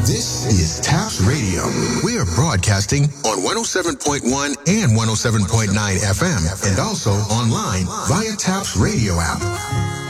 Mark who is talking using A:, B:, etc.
A: This is TAPS Radio. We are broadcasting on 107.1 and 107.9 FM and also online via TAPS Radio app.